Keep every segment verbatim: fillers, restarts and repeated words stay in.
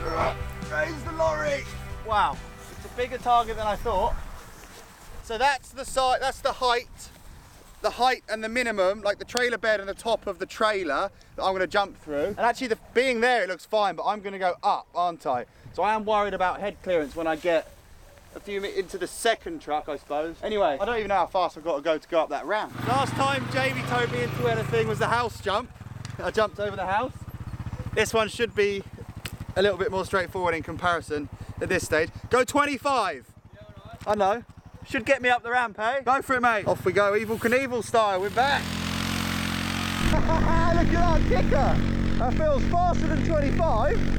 Raise the lorry. Wow, it's a bigger target than I thought. So that's the side, that's the height, the height and the minimum, like the trailer bed and the top of the trailer that I'm gonna jump through. And actually the, being there, it looks fine, but I'm gonna go up, aren't I? So I am worried about head clearance when I get a few minutes into the second truck, I suppose. Anyway, I don't even know how fast I've got to go to go up that ramp. Last time Jamie told me into anything was the house jump. I jumped over the house. This one should be a little bit more straightforward in comparison at this stage. Go twenty-five. Yeah, all right. I know. Should get me up the ramp, eh? Go for it, mate. Off we go, Evel Knievel style. We're back. Look at that kicker. That feels faster than twenty-five.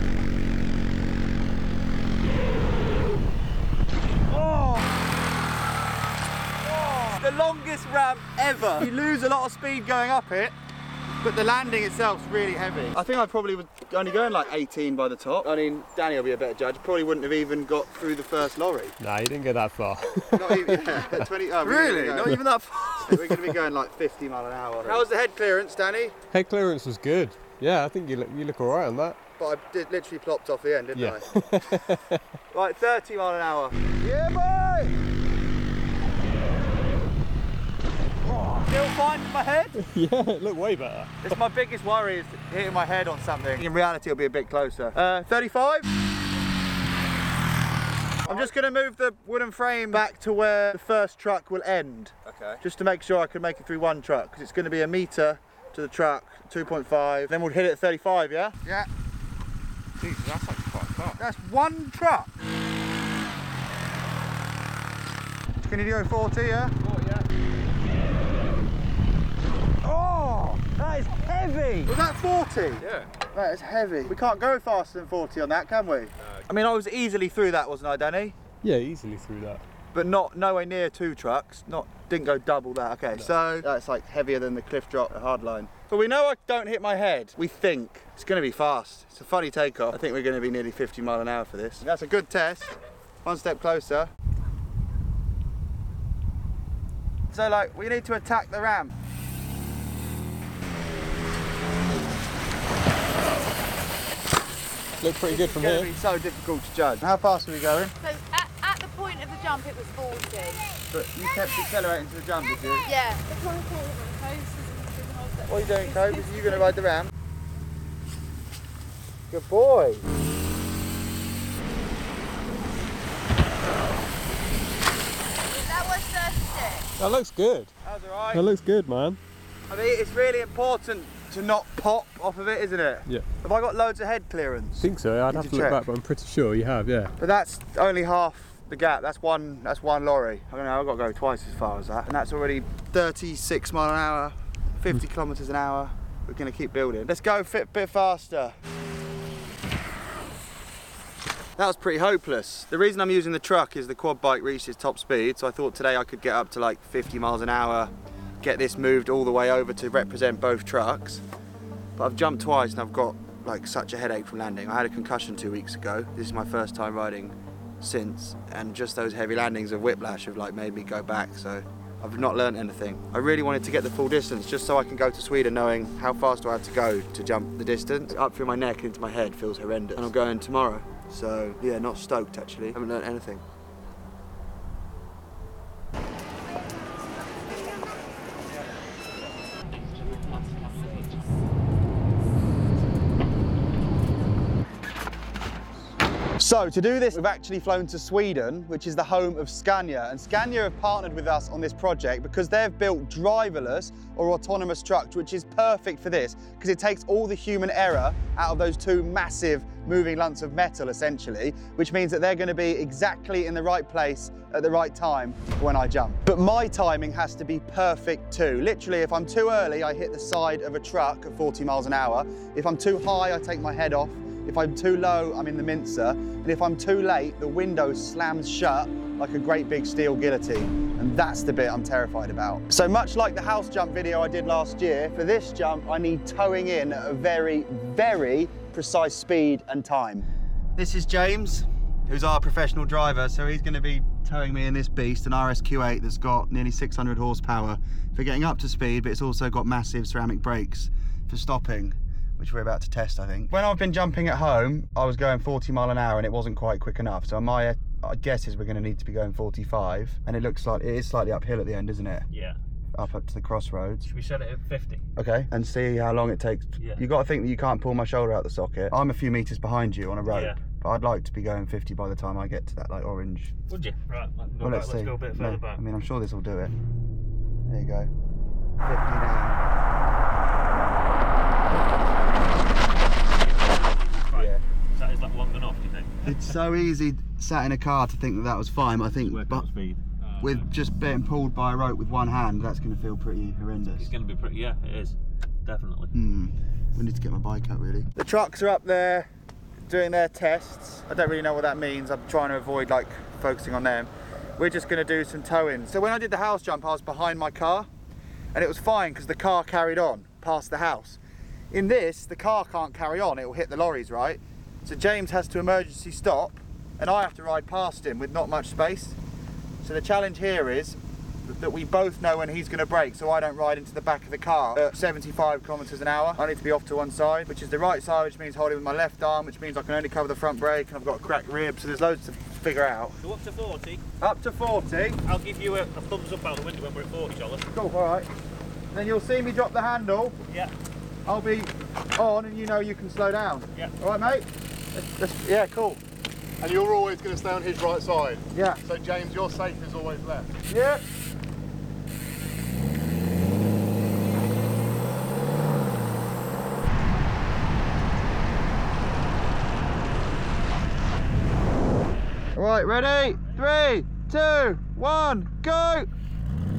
Oh. Oh. It's the longest ramp ever. You lose a lot of speed going up it, but the landing itself's really heavy. I think I probably was only going like eighteen by the top. I mean, Danny will be a better judge. Probably wouldn't have even got through the first lorry. Nah, you didn't go that far. Not even, yeah, twenty, oh, really? Not even that far? We're going to be going like fifty mile an hour. How was the head clearance, Danny? Head clearance was good. Yeah, I think you look, you look all right on that. But I did literally plopped off the end, didn't yeah. I? Right, thirty mile an hour. Yeah, boy! Oh, still fine with my head? Yeah, it looked way better. It's my biggest worry is hitting my head on something. In reality, it'll be a bit closer. Uh, thirty-five? I'm just going to move the wooden frame back to where the first truck will end. Okay. Just to make sure I can make it through one truck, because it's going to be a metre to the truck, two point five. Then we'll hit it at thirty-five, yeah? Yeah. Jesus, that's like quite far. That's one truck. Can you go forty, yeah? forty, yeah. Oh, that is heavy. Was that forty? Yeah. That is heavy. We can't go faster than forty on that, can we? No. I mean, I was easily through that, wasn't I, Danny? Yeah, easily through that. But not nowhere near two trucks. Not didn't go double that. Okay, no. So that's like heavier than the cliff drop at hardline. But we know I don't hit my head. We think it's going to be fast. It's a funny takeoff. I think we're going to be nearly fifty mile an hour for this. That's a good test. One step closer. So like, we need to attack the ramp. Looked pretty good from here. here. It's going to be so difficult to judge. How fast are we going? So at, at the point of the jump, it was forty. But you kept accelerating to the jump, did you? Yeah. What are you doing, Cobes? Are you going to ride the ramp? Good boy. That was thirty-six. That looks good. That was alright. That looks good, man. I mean, it's really important to not pop off of it, isn't it? Yeah. Have I got loads of head clearance? I think so. I'd Did have you to look check? back, but I'm pretty sure you have, yeah. But that's only half the gap. That's one. That's one lorry. I don't know. I've got to go twice as far as that, and that's already thirty-six mile an hour, fifty kilometers an hour. We're going to keep building. Let's go a bit, bit faster. That was pretty hopeless. The reason I'm using the truck is the quad bike reached its top speed, so I thought today I could get up to like fifty miles an hour, get this moved all the way over to represent both trucks. But I've jumped twice and I've got like such a headache from landing. I had a concussion two weeks ago. This is my first time riding since, and just those heavy landings of whiplash have like made me go back, so I've not learned anything. I really wanted to get the full distance just so I can go to Sweden knowing how fast do I have to go to jump the distance. Up through my neck into my head feels horrendous, and I'm going tomorrow. So yeah, not stoked actually. Haven't learned anything. So to do this, we've actually flown to Sweden, which is the home of Scania. And Scania have partnered with us on this project because they've built driverless or autonomous trucks, which is perfect for this because it takes all the human error out of those two massive moving lumps of metal, essentially, which means that they're going to be exactly in the right place at the right time when I jump. But my timing has to be perfect too. Literally, if I'm too early, I hit the side of a truck at forty miles an hour. If I'm too high, I take my head off. If I'm too low, I'm in the mincer. And if I'm too late, the window slams shut like a great big steel guillotine. And that's the bit I'm terrified about. So much like the house jump video I did last year, for this jump, I need towing in at a very, very precise speed and time. This is James, who's our professional driver. So he's gonna be towing me in this beast, an R S Q eight that's got nearly six hundred horsepower for getting up to speed, but it's also got massive ceramic brakes for stopping. which we're about to test, I think. When I've been jumping at home, I was going forty mile an hour and it wasn't quite quick enough. So my I guess is we're going to need to be going forty-five, and it looks like it is slightly uphill at the end, isn't it? Yeah. Up up to the crossroads. Should we set it at fifty? Okay, and see how long it takes. Yeah. You got to think that you can't pull my shoulder out the socket. I'm a few meters behind you on a rope, Yeah. but I'd like to be going fifty by the time I get to that like orange. Would you? Right. Let's go, Well, back. let's let's see. go a bit No, further back. I mean, I'm sure this will do it. There you go. fifty now. Right. Yeah. Is that, is that long enough, do you think? It's so easy sat in a car to think that that was fine, but I think Work but out speed. Uh, with just being pulled by a rope with one hand, that's going to feel pretty horrendous. It's going to be pretty, yeah, it is. Definitely. Hmm. We need to get my bike up, really. The trucks are up there doing their tests. I don't really know what that means. I'm trying to avoid like focusing on them. We're just going to do some towing. So when I did the house jump, I was behind my car, and it was fine because the car carried on past the house. In this, the car can't carry on. It will hit the lorries, right? So James has to emergency stop, and I have to ride past him with not much space. So the challenge here is that we both know when he's going to brake, so I don't ride into the back of the car at seventy-five kilometers an hour. I need to be off to one side, which is the right side, which means holding with my left arm, which means I can only cover the front brake, and I've got a cracked rib, so there's loads to figure out. Go up to forty. Up to forty. I'll give you a, a thumbs up out the window when we're at forty, Charlie. Cool, all right. Then you'll see me drop the handle. Yeah. I'll be on, and you know you can slow down. Yeah. All right, mate? Let's, let's, yeah, cool. And you're always going to stay on his right side. Yeah. So James, your safe is always left. Yeah. All right, ready? Three, two, one, go!